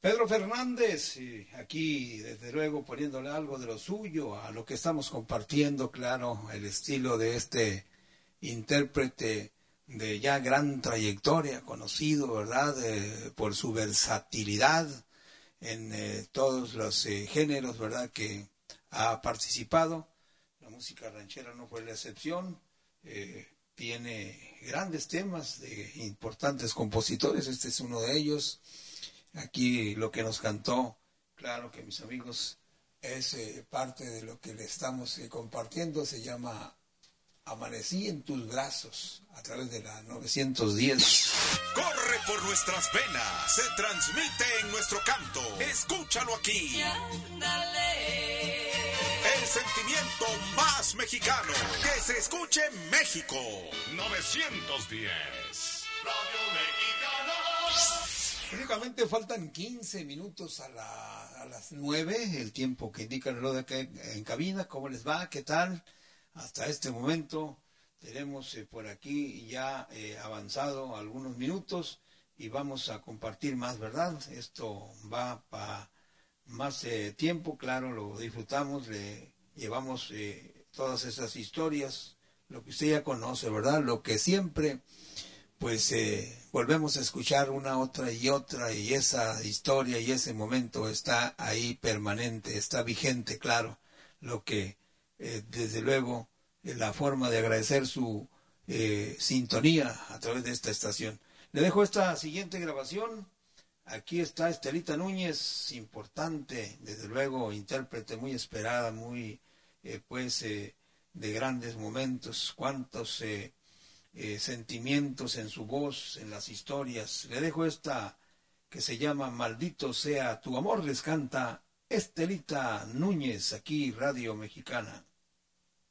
Pedro Fernández, aquí desde luego poniéndole algo de lo suyo a lo que estamos compartiendo, claro, el estilo de este intérprete de ya gran trayectoria, conocido, ¿verdad?, por su versatilidad en todos los géneros, ¿verdad?, que ha participado. La música ranchera no fue la excepción. Tiene grandes temas de importantes compositores, este es uno de ellos. Aquí lo que nos cantó, claro que mis amigos, es parte de lo que le estamos compartiendo, se llama Amanecí en tus brazos, a través de la 910. Corre por nuestras venas, se transmite en nuestro canto, escúchalo aquí. Ándale. El sentimiento más mexicano, que se escuche en México. 910. Radio Mexicana. Únicamente faltan 15 minutos a las 9, el tiempo que indica el reloj de acá en cabina. ¿Cómo les va? ¿Qué tal? Hasta este momento tenemos por aquí ya avanzado algunos minutos y vamos a compartir más, ¿verdad? Esto va para más tiempo, claro, lo disfrutamos, le llevamos todas esas historias, lo que usted ya conoce, ¿verdad? Lo que siempre pues volvemos a escuchar una, otra, y esa historia y ese momento está ahí permanente, está vigente, claro, lo que desde luego la forma de agradecer su sintonía a través de esta estación. Le dejo esta siguiente grabación. Aquí está Estelita Núñez, importante, desde luego, intérprete muy esperada, muy de grandes momentos, cuántos sentimientos en su voz, en las historias. Le dejo esta que se llama Maldito sea tu amor, les canta Estelita Núñez, aquí Radio Mexicana.